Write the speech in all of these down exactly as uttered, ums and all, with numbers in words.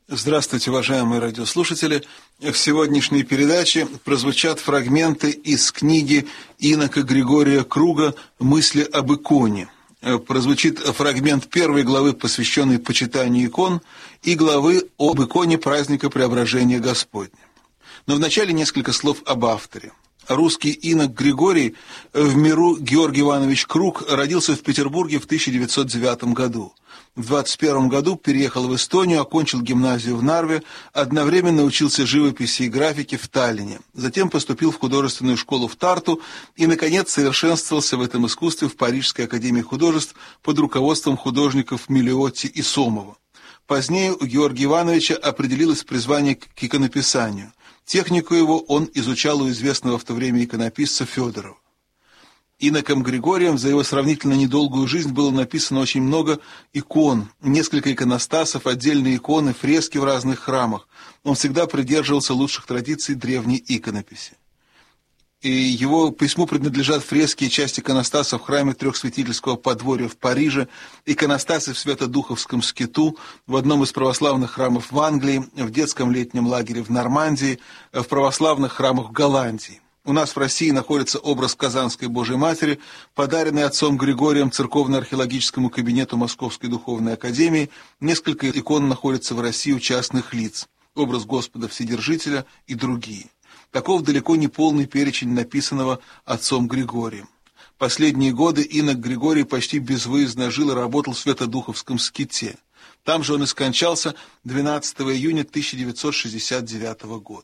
Здравствуйте, уважаемые радиослушатели. В сегодняшней передаче прозвучат фрагменты из книги Инока Григория Круга «Мысли об иконе». Прозвучит фрагмент первой главы, посвященной почитанию икон, и главы об иконе праздника Преображения Господня. Но вначале несколько слов об авторе. Русский инок Григорий, в миру Георгий Иванович Круг, родился в Петербурге в тысяча девятьсот девятом году. В двадцать первом году переехал в Эстонию, окончил гимназию в Нарве, одновременно учился живописи и графике в Таллине. Затем поступил в художественную школу в Тарту и, наконец, совершенствовался в этом искусстве в Парижской академии художеств под руководством художников Мелиотти и Сомова. Позднее у Георгия Ивановича определилось призвание к иконописанию. Технику его он изучал у известного в то время иконописца Федорова. Иноком Григорием за его сравнительно недолгую жизнь было написано очень много икон, несколько иконостасов, отдельные иконы, фрески в разных храмах. Он всегда придерживался лучших традиций древней иконописи. И его письму принадлежат фрески и часть иконостаса в храме Трехсвятительского подворья в Париже, иконостасы в Свято-Духовском скиту, в одном из православных храмов в Англии, в детском летнем лагере в Нормандии, в православных храмах в Голландии. У нас в России находится образ Казанской Божией Матери, подаренный отцом Григорием церковно-археологическому кабинету Московской Духовной Академии. Несколько икон находятся в России у частных лиц. Образ Господа Вседержителя и другие. Таков далеко не полный перечень написанного отцом Григорием. Последние годы инок Григорий почти безвыездно жил и работал в Свято-Духовском ските. Там же он и скончался двенадцатого июня тысяча девятьсот шестьдесят девятого года.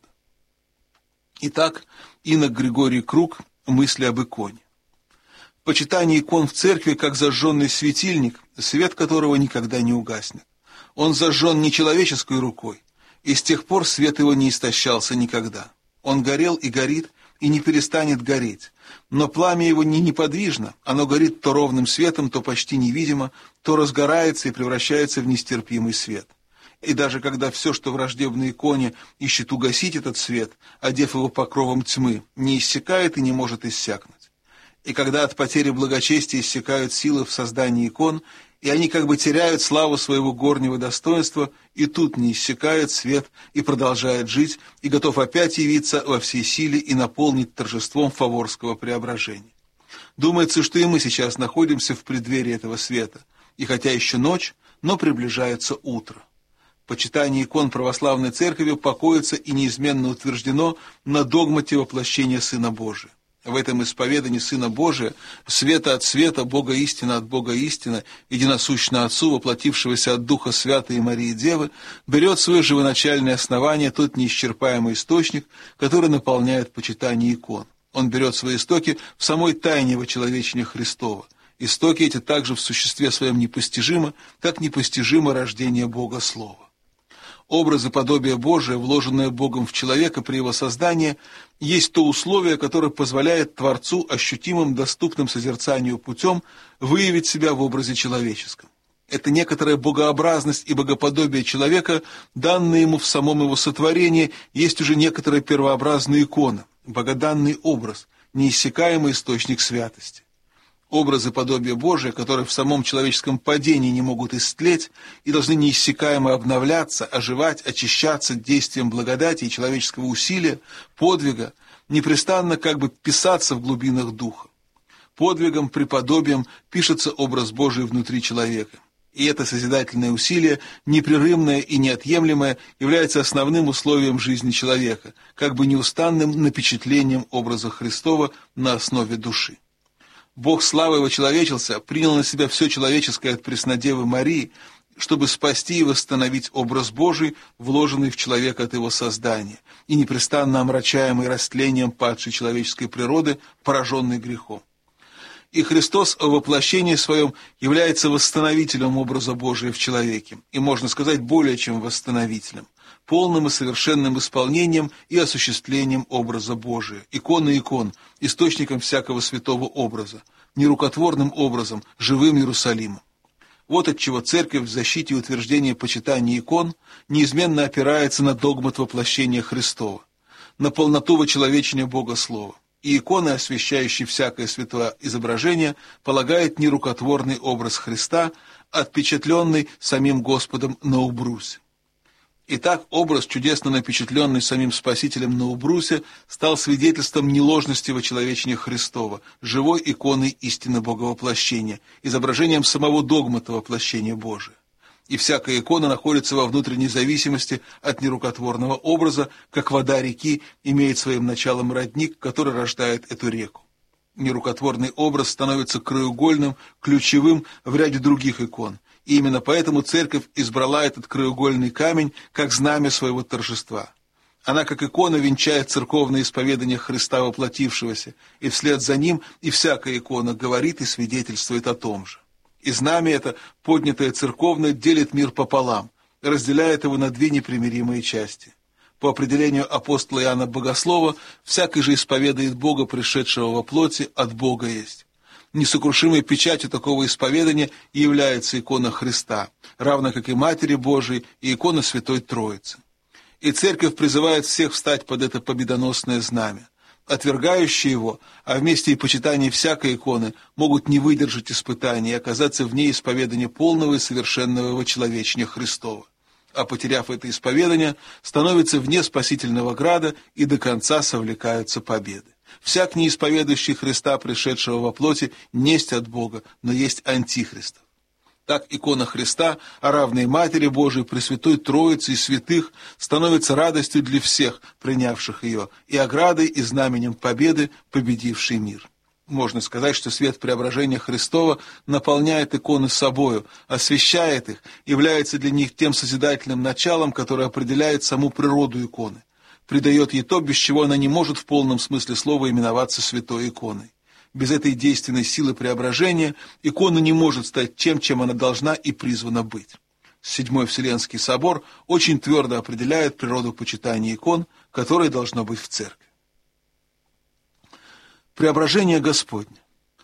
Итак, инок Григорий Круг «Мысли об иконе». Почитание икон в церкви как зажженный светильник, свет которого никогда не угаснет. Он зажжен не человеческой рукой, и с тех пор свет его не истощался никогда. Он горел и горит, и не перестанет гореть. Но пламя его не неподвижно, оно горит то ровным светом, то почти невидимо, то разгорается и превращается в нестерпимый свет. И даже когда все, что враждебно иконе, ищет угасить этот свет, одев его покровом тьмы, не иссякает и не может иссякнуть. И когда от потери благочестия иссякают силы в создании икон, и они как бы теряют славу своего горнего достоинства, и тут не иссякает свет и продолжает жить, и готов опять явиться во всей силе и наполнить торжеством фаворского преображения. Думается, что и мы сейчас находимся в преддверии этого света, и хотя еще ночь, но приближается утро. Почитание икон православной церкви покоится и неизменно утверждено на догмате воплощения Сына Божия. В этом исповедании Сына Божия, света от света, Бога истина от Бога истина, единосущно Отцу, воплотившегося от Духа Святой и Марии Девы, берет свое живоначальное основание тот неисчерпаемый источник, который наполняет почитание икон. Он берет свои истоки в самой тайне вочеловечения Христова. Истоки эти также в существе своем непостижимы, как непостижимо рождение Бога Слова. Образы подобия Божия, вложенное Богом в человека при его создании, есть то условие, которое позволяет Творцу ощутимым, доступным созерцанию путем выявить себя в образе человеческом. Это некоторая богообразность и богоподобие человека, данные ему в самом его сотворении, есть уже некоторая первообразная икона, богоданный образ, неиссякаемый источник святости. Образы подобия Божия, которые в самом человеческом падении не могут истлеть и должны неиссякаемо обновляться, оживать, очищаться действием благодати и человеческого усилия, подвига, непрестанно как бы писаться в глубинах духа. Подвигом, преподобием пишется образ Божий внутри человека. И это созидательное усилие, непрерывное и неотъемлемое, является основным условием жизни человека, как бы неустанным напечатлением образа Христова на основе души. Бог славы вочеловечился, принял на себя все человеческое от Преснодевы Марии, чтобы спасти и восстановить образ Божий, вложенный в человека от его создания, и непрестанно омрачаемый растлением падшей человеческой природы, пораженной грехом. И Христос в воплощении своем является восстановителем образа Божия в человеке, и, можно сказать, более чем восстановителем, полным и совершенным исполнением и осуществлением образа Божия, иконы икон, источником всякого святого образа, нерукотворным образом, живым Иерусалимом. Вот отчего Церковь в защите и утверждении почитания икон неизменно опирается на догмат воплощения Христова, на полноту вочеловечения Бога Слова. И иконы, освящающие всякое святое изображение, полагают нерукотворный образ Христа, отпечатленный самим Господом на убрусе. Итак, образ, чудесно напечатленный самим Спасителем на убрусе, стал свидетельством неложности вочеловечения Христова, живой иконой истины Боговоплощения, изображением самого догмата воплощения Божия. И всякая икона находится во внутренней зависимости от нерукотворного образа, как вода реки имеет своим началом родник, который рождает эту реку. Нерукотворный образ становится краеугольным, ключевым в ряде других икон. И именно поэтому Церковь избрала этот краеугольный камень как знамя своего торжества. Она, как икона, венчает церковное исповедание Христа воплотившегося, и вслед за ним и всякая икона говорит и свидетельствует о том же. И знамя это, поднятое церковное, делит мир пополам, разделяет его на две непримиримые части. По определению апостола Иоанна Богослова, всякий же исповедует Бога, пришедшего во плоти, от Бога есть. Несокрушимой печатью такого исповедания является икона Христа, равно как и Матери Божией и икона Святой Троицы. И Церковь призывает всех встать под это победоносное знамя. Отвергающие его, а вместе и почитание всякой иконы, могут не выдержать испытаний и оказаться вне исповедания полного и совершенного вочеловечения Христова. А потеряв это исповедание, становятся вне спасительного града и до конца совлекаются победы. Всяк не исповедующий Христа, пришедшего во плоти, несть от Бога, но есть антихристов. Так икона Христа, а равной Матери Божией, Пресвятой Троицы и святых, становится радостью для всех, принявших ее, и оградой и знаменем победы, победившей мир. Можно сказать, что свет преображения Христова наполняет иконы собою, освещает их, является для них тем созидательным началом, которое определяет саму природу иконы, придает ей то, без чего она не может в полном смысле слова именоваться святой иконой. Без этой действенной силы преображения икона не может стать тем, чем она должна и призвана быть. Седьмой Вселенский собор очень твердо определяет природу почитания икон, которое должно быть в церкви. Преображение Господне.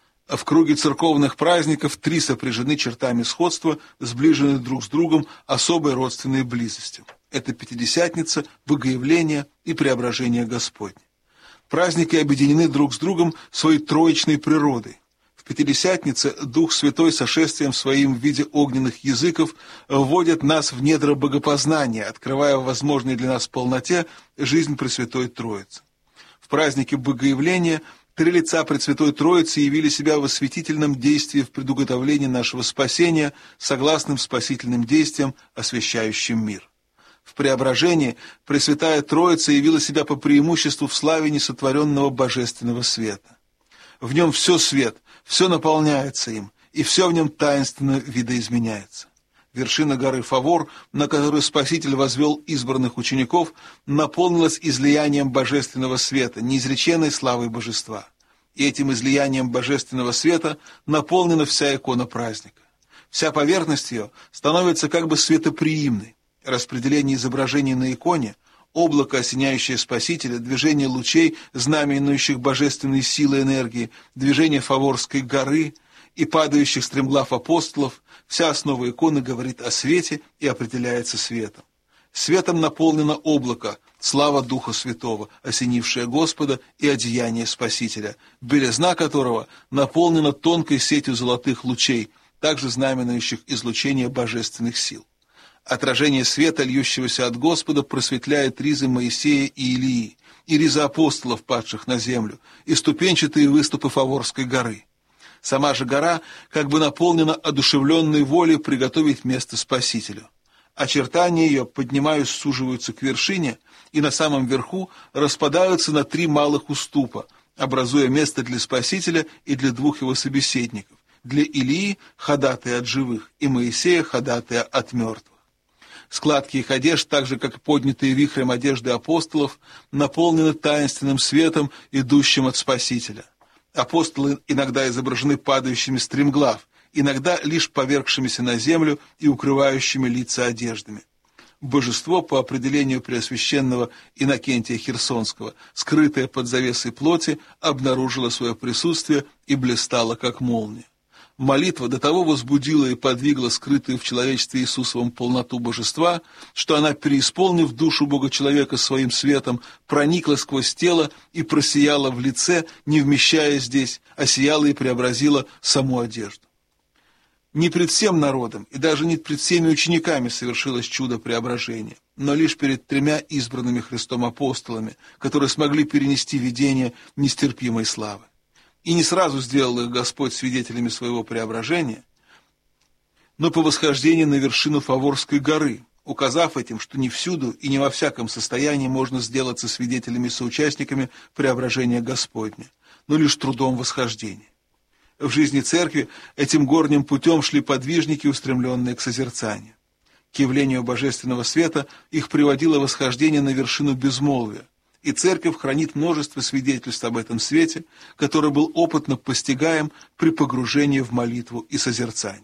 В круге церковных праздников три сопряжены чертами сходства, сближены друг с другом особой родственной близостью. Это Пятидесятница, Богоявление и Преображение Господне. Праздники объединены друг с другом своей троичной природой. В Пятидесятнице Дух Святой сошествием своим в виде огненных языков вводит нас в недра богопознания, открывая в возможной для нас полноте жизнь Пресвятой Троицы. В празднике Богоявления три лица Пресвятой Троицы явили себя в осветительном действии в предуготовлении нашего спасения, согласным спасительным действиям, освящающим мир. В преображении Пресвятая Троица явила себя по преимуществу в славе несотворенного божественного света. В нем все свет, все наполняется им, и все в нем таинственно видоизменяется. Вершина горы Фавор, на которую Спаситель возвел избранных учеников, наполнилась излиянием божественного света, неизреченной славой божества. И этим излиянием божественного света наполнена вся икона праздника. Вся поверхность ее становится как бы светоприимной. Распределение изображений на иконе, облако, осеняющее Спасителя, движение лучей, знаменующих божественные силы энергии, движение Фаворской горы и падающих стремглав апостолов, вся основа иконы говорит о свете и определяется светом. Светом наполнено облако, слава Духа Святого, осенившая Господа и одеяние Спасителя, белизна которого наполнена тонкой сетью золотых лучей, также знаменующих излучение божественных сил. Отражение света, льющегося от Господа, просветляет ризы Моисея и Илии, и ризы апостолов, падших на землю, и ступенчатые выступы Фаворской горы. Сама же гора как бы наполнена одушевленной волей приготовить место Спасителю. Очертания ее, поднимаясь, суживаются к вершине, и на самом верху распадаются на три малых уступа, образуя место для Спасителя и для двух его собеседников, для Илии, ходатая от живых, и Моисея, ходатая от мертвых. Складки их одежд, так же, как поднятые вихрем одежды апостолов, наполнены таинственным светом, идущим от Спасителя. Апостолы иногда изображены падающими стремглав, иногда лишь повергшимися на землю и укрывающими лица одеждами. Божество, по определению преосвященного Иннокентия Херсонского, скрытое под завесой плоти, обнаружило свое присутствие и блистало, как молния. Молитва до того возбудила и подвигла скрытую в человечестве Иисусовом полноту божества, что она, переисполнив душу Бога-человека своим светом, проникла сквозь тело и просияла в лице, не вмещая здесь, а сияла и преобразила саму одежду. Не пред всем народом и даже не пред всеми учениками совершилось чудо преображения, но лишь перед тремя избранными Христом апостолами, которые смогли перенести видение нестерпимой славы. И не сразу сделал их Господь свидетелями своего преображения, но по восхождении на вершину Фаворской горы, указав этим, что не всюду и не во всяком состоянии можно сделаться свидетелями-соучастниками преображения Господня, но лишь трудом восхождения. В жизни церкви этим горним путем шли подвижники, устремленные к созерцанию. К явлению божественного света их приводило восхождение на вершину безмолвия, и церковь хранит множество свидетельств об этом свете, который был опытно постигаем при погружении в молитву и созерцании.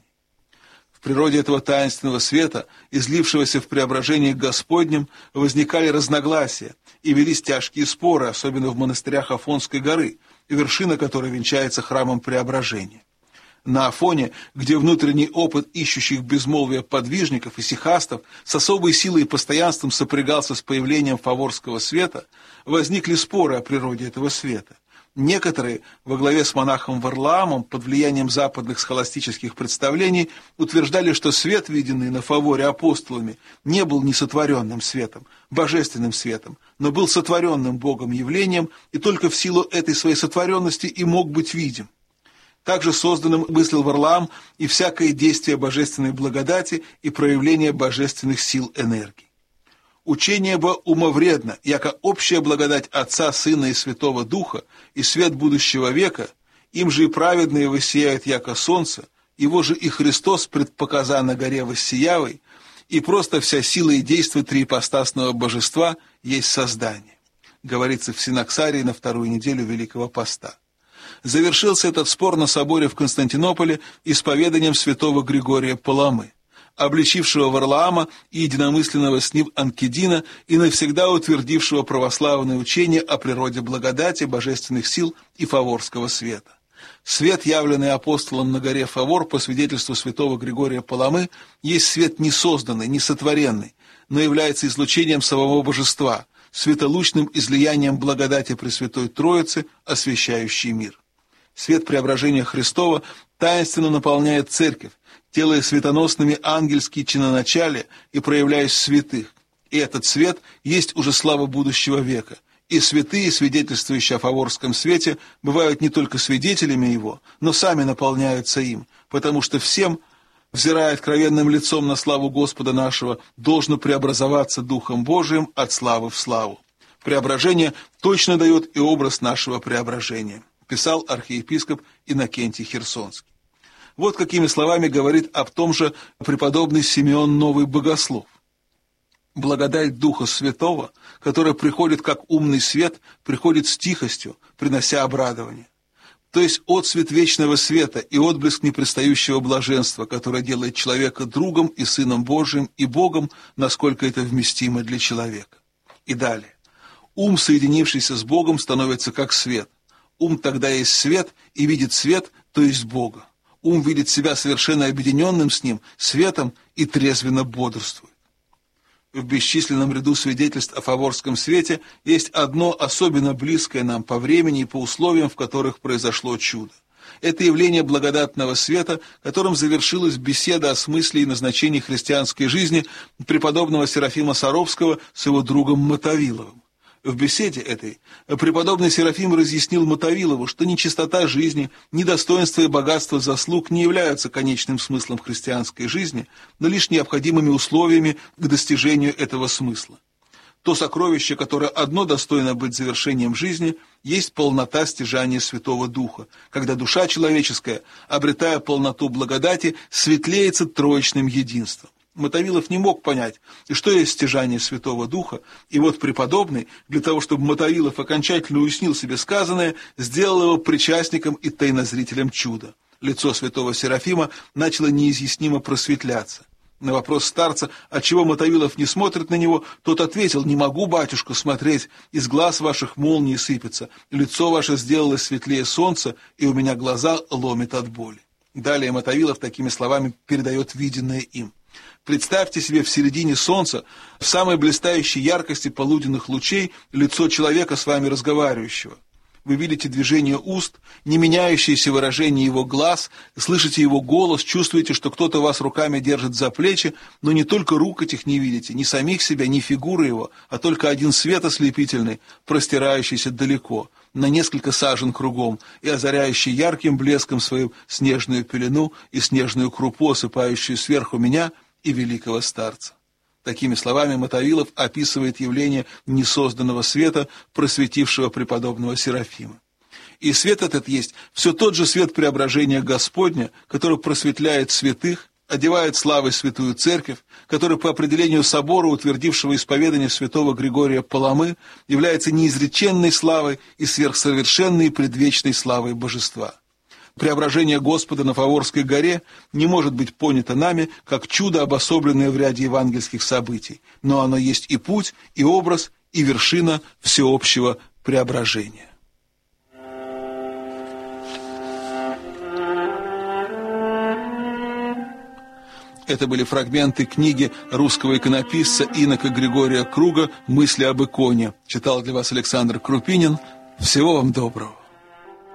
В природе этого таинственного света, излившегося в преображении Господнем, возникали разногласия и велись тяжкие споры, особенно в монастырях Афонской горы, вершина которой венчается храмом преображения. На Афоне, где внутренний опыт ищущих безмолвия подвижников и сихастов с особой силой и постоянством сопрягался с появлением фаворского света, возникли споры о природе этого света. Некоторые, во главе с монахом Варлаамом, под влиянием западных схоластических представлений, утверждали, что свет, виденный на Фаворе апостолами, не был несотворенным светом, божественным светом, но был сотворенным Богом явлением, и только в силу этой своей сотворенности и мог быть видим. Также созданным мыслил Варлаам и всякое действие божественной благодати и проявление божественных сил энергии. Учение бы умовредно, яко общая благодать Отца, Сына и Святого Духа и свет будущего века, им же и праведные воссияют яко солнце, его же и Христос предпоказа на горе воссиявой, и просто вся сила и действие триипостасного божества есть создание, говорится в Синоксарии на вторую неделю Великого Поста. Завершился этот спор на соборе в Константинополе исповеданием святого Григория Паламы, обличившего Варлаама и единомысленного с ним Анкидина и навсегда утвердившего православное учение о природе благодати, божественных сил и фаворского света. Свет, явленный апостолом на горе Фавор по свидетельству святого Григория Паламы, есть свет не созданный, не сотворенный, но является излучением самого божества, светолучным излиянием благодати Пресвятой Троицы, освещающей мир. Свет преображения Христова таинственно наполняет церковь, делая светоносными ангельские чиноначалия и проявляясь в святых. И этот свет есть уже слава будущего века. И святые, свидетельствующие о фаворском свете, бывают не только свидетелями его, но сами наполняются им, потому что всем, взирая откровенным лицом на славу Господа нашего, должно преобразоваться Духом Божиим от славы в славу. Преображение точно дает и образ нашего преображения, писал архиепископ Иннокентий Херсонский. Вот какими словами говорит об том же преподобный Симеон Новый Богослов. «Благодать Духа Святого, которая приходит как умный свет, приходит с тихостью, принося обрадование. То есть отсвет вечного света и отблеск непрестающего блаженства, которое делает человека другом и Сыном Божиим и Богом, насколько это вместимо для человека». И далее. «Ум, соединившийся с Богом, становится как свет. Ум тогда есть свет и видит свет, то есть Бога. Ум видит себя совершенно объединенным с ним, светом, и трезвенно бодрствует». В бесчисленном ряду свидетельств о фаворском свете есть одно особенно близкое нам по времени и по условиям, в которых произошло чудо. Это явление благодатного света, которым завершилась беседа о смысле и назначении христианской жизни преподобного Серафима Саровского с его другом Мотовиловым. В беседе этой преподобный Серафим разъяснил Мотовилову, что ни чистота жизни, ни достоинство и богатство заслуг не являются конечным смыслом христианской жизни, но лишь необходимыми условиями к достижению этого смысла. То сокровище, которое одно достойно быть завершением жизни, есть полнота стяжания Святого Духа, когда душа человеческая, обретая полноту благодати, светлеется троичным единством. Мотовилов не мог понять, и что есть стяжание Святого Духа, и вот преподобный, для того, чтобы Мотовилов окончательно уяснил себе сказанное, сделал его причастником и тайнозрителем чуда. Лицо святого Серафима начало неизъяснимо просветляться. На вопрос старца, отчего Мотовилов не смотрит на него, тот ответил: «Не могу, батюшка, смотреть, из глаз ваших молнии сыпется, лицо ваше сделалось светлее солнца, и у меня глаза ломит от боли». Далее Мотовилов такими словами передает виденное им. Представьте себе в середине солнца, в самой блистающей яркости полуденных лучей, лицо человека с вами разговаривающего. вы видите движение уст, не меняющееся выражение его глаз, слышите его голос, чувствуете, что кто-то вас руками держит за плечи, но не только рук этих не видите, ни самих себя, ни фигуры его, а только один свет ослепительный, простирающийся далеко, на несколько сажен кругом, и озаряющий ярким блеском свою снежную пелену и снежную крупу, осыпающую сверху меня и великого старца. Такими словами Мотовилов описывает явление несозданного света, просветившего преподобного Серафима. И свет этот есть все тот же свет преображения Господня, который просветляет святых, одевает славой святую церковь, который по определению собора, утвердившего исповедание святого Григория Паламы, является неизреченной славой и сверхсовершенной предвечной славой божества. Преображение Господа на Фаворской горе не может быть понято нами как чудо, обособленное в ряде евангельских событий, но оно есть и путь, и образ, и вершина всеобщего преображения. Это были фрагменты книги русского иконописца инока Григория Круга «Мысли об иконе». Читал для вас Александр Крупинин. Всего вам доброго.